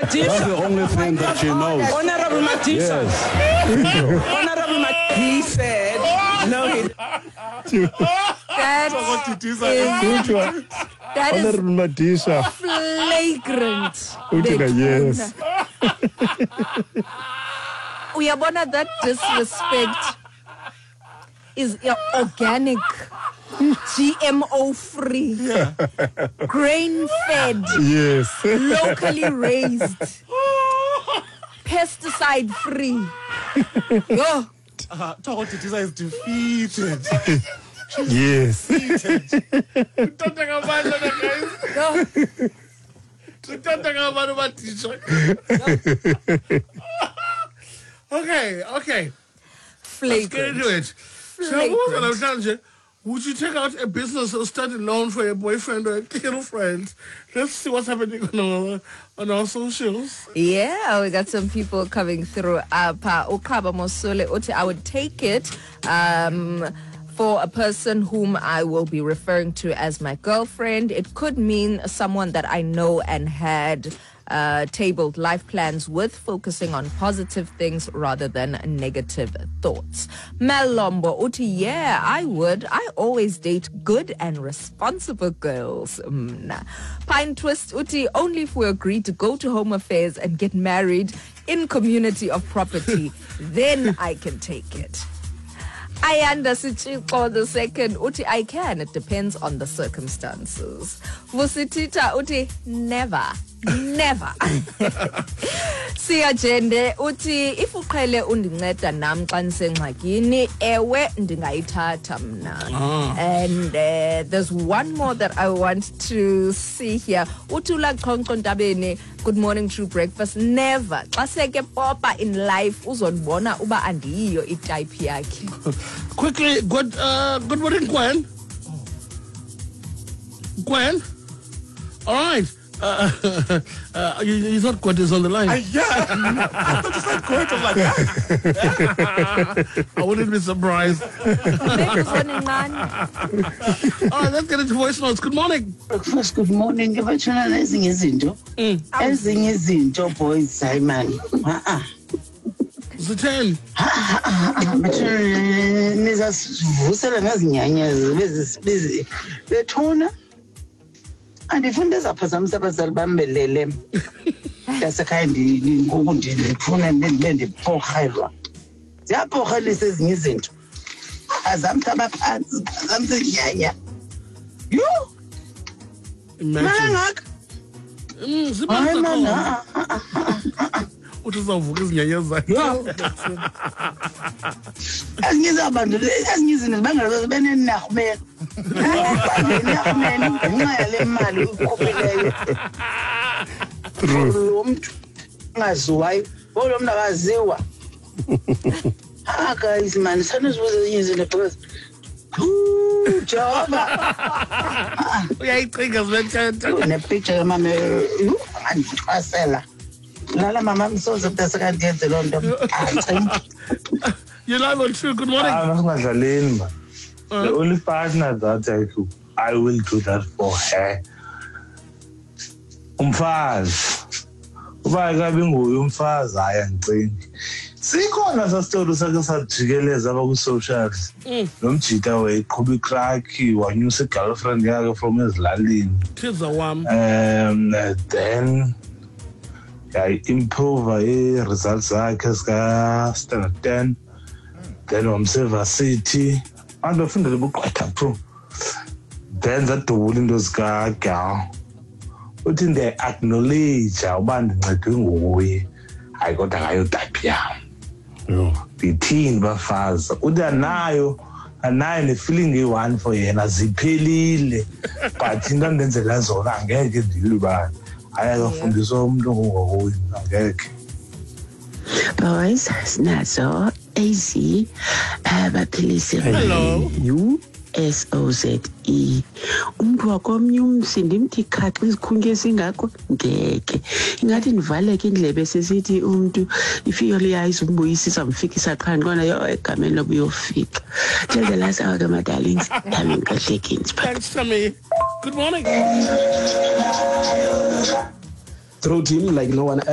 That's the only thing that she knows. Honorable Matisha. Yes. Honorable Matisha. He said, no, That is Honorable Madisha. flagrant. Yes. Uyabona, that disrespect is organic, GMO free, grain fed, Yes. locally raised, pesticide free. Yo, Toko Titisa is defeated. Yes. Okay. Let's get into it. flagrant. Would you take out a business or start a loan for a boyfriend or a girlfriend? Let's see what's happening on our socials. Yeah, we got some people coming through. Ukaba Mosule Uti, I would take it for a person whom I will be referring to as my girlfriend. It could mean someone that I know and had tabled life plans with, focusing on positive things rather than negative thoughts. Melombo Uti, yeah, I would. I always date good and responsible girls. Pine Twist Uti, only if we agree to go to Home Affairs and get married in community of property, then I can take it. Ayanda Sichiko the second Uti, I can. It depends on the circumstances. Vusitita Uti, never. Siyajende uthi if uqhele undinceda nami xa nisengxakini ewe ndingayithatha mna. And there's one more that I want to see here. Uthi ulaqhonqo ntabeni, good morning true breakfast, never. Xa seke popa in life uzonibona uba andiyiyo itype yakhe. Quickly, good morning, Gwen. Gwen? All right. You thought Gwen is on the line? Yeah. I thought you said Gwen. I wouldn't be surprised. All right, let's get into voice notes. Good morning. Breakfast, good morning. Ngibatshela ezinye izinto. Ezinye izinto, boys, Simon. Zitheni. Nizasivusela ngezinyanya bethuna. Andifunda zaphazamisa abazali bambelele. Yasekhaya ngoku ndifuna ndiporhelwa. Ziyaporhelisa ezinye izinto. Azamhlaba phansi, azamsenyanya. Yo! Mangaka. Uthi uzawuvuka izinyanya zakhe. Ezinye izinto bangazazi benenarhumelo. Benenarhumelo ngenxa yale mali uyikhuphileyo. Lo mntu ungaziwayo, lo mntu akaziwa. Guys, man, sanisibuza ezinye izinto because Jehova. Uyayicinga zibethetha. Nepicture yamama andithwasela. Lala mama msoze mntasekandiyenze loo nto. You're live on True. Good morning. The only partner that I will do that for her. Umfazi. Uba akabi nguye umfazi ayangicingi. Sikhona sasitori sake sajikeleza ku-socials. Nomjita wayeqhuba ikraki wanyusa i-girlfriend yakhe from ezilalini. Thiza wam. Then improve i-results zakhe zika-standard 10. Then wamse-varsity. Abantu bafundele buqwetha phu. Then zadubula into zika-girl. Uthi ndi-acknowledge uba ndincedwe nguye. Hayi kodwa akayotype yam. Ndithini bafazi. Uthi anayo ne-feeling eyi-one for yena ziphelile. But into andenzela zona angeke ndilibale. Ayakafundiswa umuntu onguye angeke. Boys, sinazo AZ baphilise. Hello. USOZE. Umuntu wakomnye umsindi imthi khaxa izikhunke esingakho ngeke. Ingathi nivaleke indlebe sesithi umuntu ifika liyayiza umbuyisisa mfikisa qha ngona yo egameni lobu yofika. Tell the last hour my darlings, I'm kahle kini. Thanks to me. Good morning. Throw team like no one else.